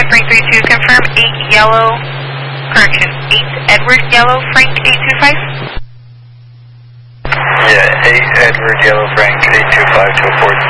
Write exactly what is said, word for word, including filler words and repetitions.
Frank three two, confirm eight Yellow, correction, eight Edward Yellow, Frank eight two five? Yeah, eight Edward Yellow, Frank eight two five to report.